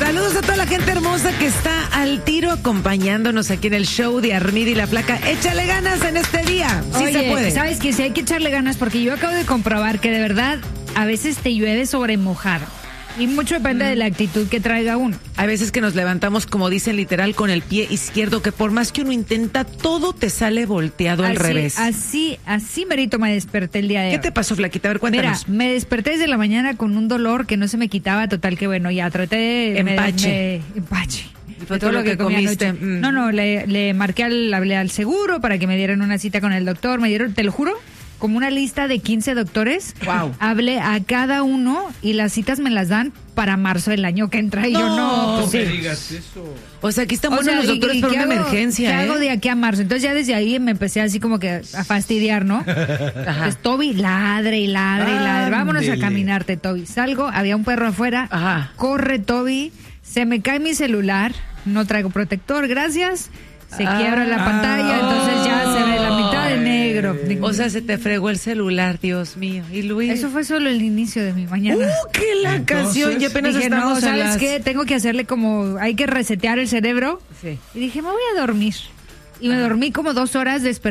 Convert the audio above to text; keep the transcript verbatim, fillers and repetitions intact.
Saludos a toda la gente hermosa que está al tiro acompañándonos aquí en el show de Armida y la Flaca. Échale ganas en este día. Sí Oye, se puede. ¿sabes qué? Sí hay que echarle ganas porque yo acabo de comprobar que de verdad a veces te llueve sobre mojado. Y mucho depende mm. de la actitud que traiga uno. Hay veces que nos levantamos, como dicen literal, con el pie izquierdo, que por más que uno intenta, todo te sale volteado así, al revés. Así, así merito me desperté el día de hoy. ¿Qué te pasó, Flaquita? A ver, cuéntanos. Mira, me desperté desde la mañana con un dolor que no se me quitaba, total que bueno, ya traté... Empache. Me, me, empache. Y fue todo, todo lo que, que comiste. Mm. No, no, le, le marqué al, hablé al seguro para que me dieran una cita con el doctor. Me dieron, te lo juro, como una lista de quince doctores. Wow. Hablé a cada uno y las citas me las dan para marzo del año que entra. Y no, yo no. No pues, me sí. digas eso. O sea, aquí están O buenos sea, los doctores y, y para una hago, emergencia. ¿Qué ¿eh? hago de aquí a marzo? Entonces ya desde ahí me empecé así como que a fastidiar, ¿no? Pues Toby ladre y ladre y ladre. Vámonos a caminarte, Toby. Salgo, había un perro afuera. Ajá. Corre, Toby. Se me cae mi celular. No traigo protector, gracias. Se ah, quiebra la pantalla, ah, entonces ya se ve la mitad de negro. O sea, se te fregó el celular, Dios mío. Y Luis. Eso fue solo el inicio de mi mañana. ¡Uh, qué la entonces, canción! Y apenas dije, estamos no, ¿sabes las... qué? Tengo que hacerle como, hay que resetear el cerebro. Sí. Y dije, me voy a dormir. Y me dormí como dos horas desperté.